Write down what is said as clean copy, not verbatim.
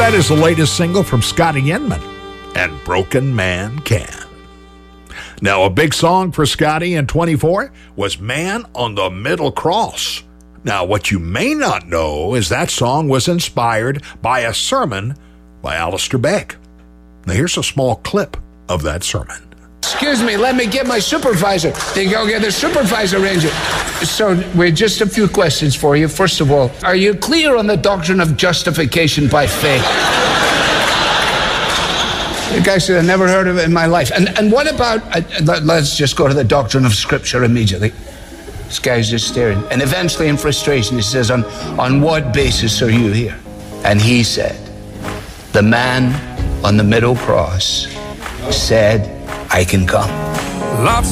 That is the latest single from Scotty Inman and Broken Man Can. Now, a big song for Scotty in 24 was Man on the Middle Cross. Now, what you may not know is that song was inspired by a sermon by Alistair Begg. Now, here's a small clip of that sermon. Excuse me, let me get my supervisor. They go get the supervisor, Ranger. So, wait, just a few questions for you. First of all, are you clear on the doctrine of justification by faith? The guy said, I never heard of it in my life. And what about, let's just go to the doctrine of Scripture immediately. This guy's just staring. And eventually, in frustration, he says, on what basis are you here? And he said, the man on the middle cross said, I can come. Lots